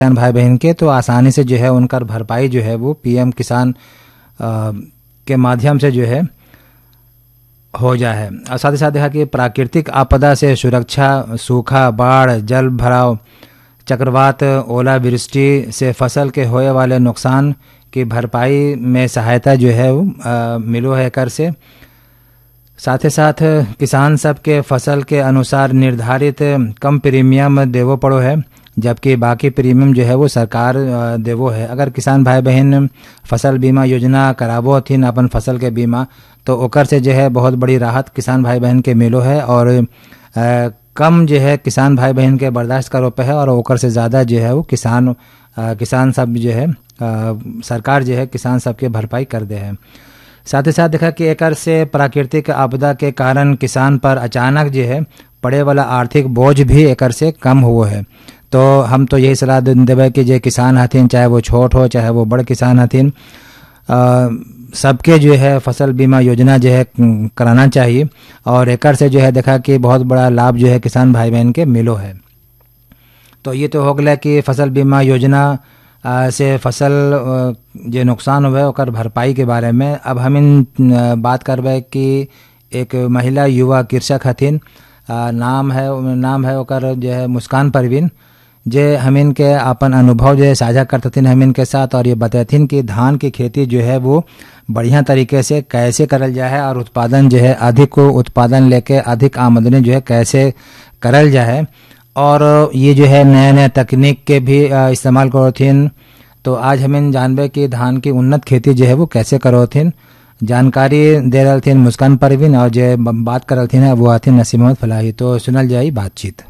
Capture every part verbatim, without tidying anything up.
किसान भाई बहन के, तो आसानी से जो है उनका भरपाई जो है वो पीएम किसान आ, के माध्यम से जो है हो जाए। और साथ ही साथ देखा कि प्राकृतिक आपदा से सुरक्षा, सूखा, बाढ़, जल भराव, चक्रवात, ओलावृष्टि से फसल के होए वाले नुकसान की भरपाई में सहायता जो है वो आ, मिलो है कर से। साथ ही साथ किसान सब के फसल के अनुसार निर्धारित कम प्रीमियम देवो पड़ो है, जबकि बाकी प्रीमियम जो है वो सरकार देवो है। अगर किसान भाई बहन फसल बीमा योजना कराबो हथिन अपन फसल के बीमा, तो ओकर से जो है बहुत बड़ी राहत किसान भाई बहन के मिलो है और आ, कम जो है किसान भाई बहन के बर्दाश्त करो पे है और ओकर से ज़्यादा जो है वो किसान आ, किसान सब जो है आ, सरकार जो है किसान सब के भरपाई कर दे है। साथ ही साथ देखा कि एकर से प्राकृतिक आपदा के कारण किसान पर अचानक जो है पड़े वाला आर्थिक बोझ भी एकर से कम हुआ है। तो हम तो यही सलाह देवे कि जो किसान हथिन, चाहे वो छोट हो चाहे वो बड़ किसान हथिन, सबके जो है फसल बीमा योजना जो है कराना चाहिए और एकर से जो है देखा कि बहुत बड़ा लाभ जो है किसान भाई बहन के मिलो है। तो ये तो हो गया कि फसल बीमा योजना से फसल जो नुकसान हुए ओकर भरपाई के बारे में। अब हम इन बात करबे कि एक महिला युवा कृषक हथिन, नाम है नाम है ओकर जो है मुस्कान परवीन, जे हम इनके अपन अनुभव जो है साझा करते हम इनके साथ और ये बताथिन कि धान की खेती जो है वो बढ़िया तरीके से कैसे करल जाए और उत्पादन जो है अधिक को उत्पादन लेके अधिक आमदनी जो है कैसे करल जाए और ये जो है नए नए तकनीक के भी इस्तेमाल करोथिन। तो आज हमें जानबे कि धान की उन्नत खेती जो है वो कैसे करोथिन, जानकारी दे रहे थे मुस्कान परवीन और जो बात कर रहे थे वो आते नसीम मोहम्मद फलाही। तो सुनल जाए बातचीत।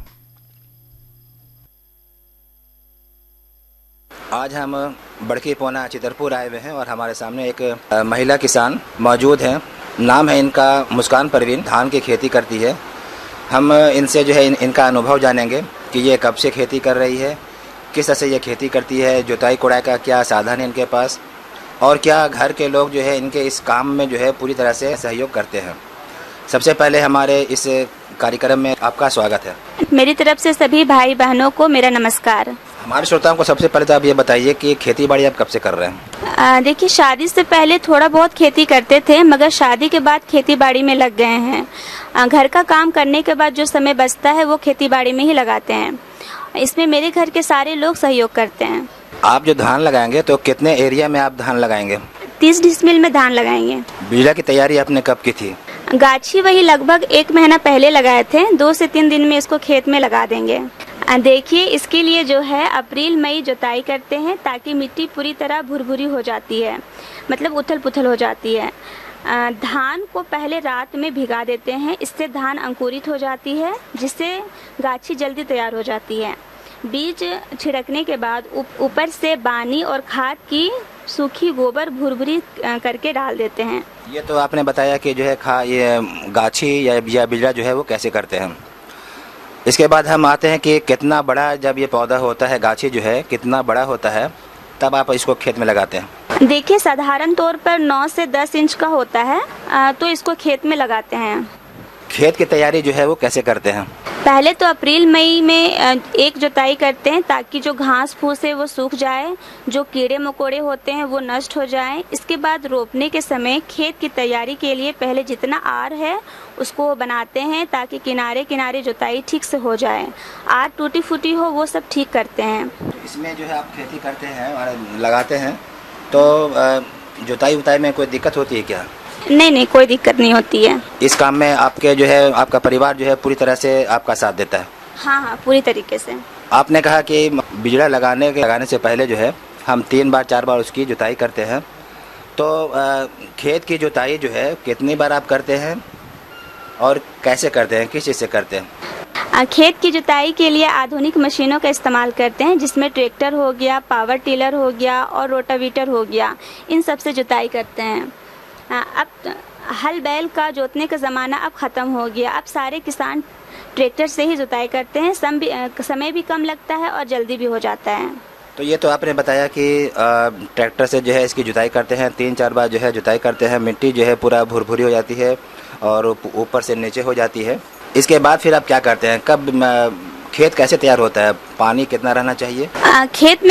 आज हम बड़की पोना चितरपुर आए हुए हैं और हमारे सामने एक महिला किसान मौजूद हैं। नाम है इनका मुस्कान परवीन, धान की खेती करती है। हम इनसे जो है इन, इनका अनुभव जानेंगे कि ये कब से खेती कर रही है, किस तरह से ये खेती करती है, जुताई कुड़ाई का क्या साधन है इनके पास और क्या घर के लोग जो है इनके इस काम में जो है पूरी तरह से सहयोग करते हैं। सबसे पहले हमारे इस कार्यक्रम में आपका स्वागत है। मेरी तरफ से सभी भाई बहनों को मेरा नमस्कार। हमारे श्रोताओं को सबसे पहले तो आप ये बताइए कि खेती बाड़ी आप कब से कर रहे हैं? देखिए, शादी से पहले थोड़ा बहुत खेती करते थे, मगर शादी के बाद खेती बाड़ी में लग गए हैं। आ, घर का काम करने के बाद जो समय बचता है वो खेती बाड़ी में ही लगाते हैं। इसमें मेरे घर के सारे लोग सहयोग करते हैं। आप जो धान लगाएंगे तो कितने एरिया में आप धान लगाएंगे? तीस डिसमिल में धान लगाएंगे। बीजा की तैयारी आपने कब की थी? गाछी वही लगभग एक महीना पहले लगाए थे। दो से तीन दिन में इसको खेत में लगा देंगे। देखिए, इसके लिए जो है अप्रैल मई जुताई करते हैं ताकि मिट्टी पूरी तरह भुरभुरी हो जाती है, मतलब उथल पुथल हो जाती है। धान को पहले रात में भिगा देते हैं, इससे धान अंकुरित हो जाती है जिससे गाछी जल्दी तैयार हो जाती है। बीज छिड़कने के बाद ऊपर से बानी और खाद की सूखी गोबर भुरभुरी करके डाल देते हैं। ये तो आपने बताया कि जो है खा ये गाछी या या बिजड़ा जो है वो कैसे करते हैं। इसके बाद हम आते हैं कि कितना बड़ा जब ये पौधा होता है, गाछी जो है कितना बड़ा होता है तब आप इसको खेत में लगाते हैं? देखिए, साधारण तौर पर नौ से दस इंच का होता है तो इसको खेत में लगाते हैं। खेत की तैयारी जो है वो कैसे करते हैं? पहले तो अप्रैल मई में एक जुताई करते हैं ताकि जो घास फूस है वो सूख जाए, जो कीड़े मकोड़े होते हैं वो नष्ट हो जाए। इसके बाद रोपने के समय खेत की तैयारी के लिए पहले जितना आर है उसको बनाते हैं ताकि किनारे किनारे जुताई ठीक से हो जाए। आर टूटी फूटी हो वो सब ठीक करते हैं। इसमें जो है आप खेती करते हैं और लगाते हैं तो जुताई उताई में कोई दिक्कत होती है क्या? नहीं नहीं, कोई दिक्कत नहीं होती है। इस काम में आपके जो है आपका परिवार जो है पूरी तरह से आपका साथ देता है? हाँ हाँ, पूरी तरीके से। आपने कहा कि बिजड़ा लगाने के लगाने से पहले जो है हम तीन बार चार बार उसकी जुताई करते हैं, तो आ, खेत की जुताई जो है कितनी बार आप करते हैं और कैसे करते हैं, किस चीज़ से करते हैं? खेत की जुताई के लिए आधुनिक मशीनों का इस्तेमाल करते हैं जिसमें ट्रैक्टर हो गया, पावर टिलर हो गया और रोटावीटर हो गया। इन सब से जुताई करते हैं। अब हल बैल का जोतने का ज़माना अब ख़त्म हो गया। अब सारे किसान ट्रैक्टर से ही जुताई करते हैं। सम भी, समय भी कम लगता है और जल्दी भी हो जाता है। तो ये तो आपने बताया कि ट्रैक्टर से जो है इसकी जुताई करते हैं, तीन चार बार जो है जुताई करते हैं, मिट्टी जो है पूरा भुरभुरी हो जाती है और ऊपर से नीचे हो जाती है। इसके बाद फिर आप क्या करते हैं? कब खेत कैसे तैयार होता है, पानी कितना रहना चाहिए? आ, खेत